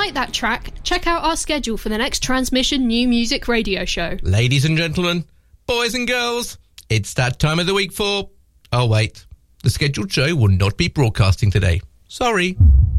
like that track, check out our schedule for the next Transmission New Music Radio show. Ladies and gentlemen, boys and girls, it's that time of the week for... Oh, wait. The scheduled show will not be broadcasting today. Sorry.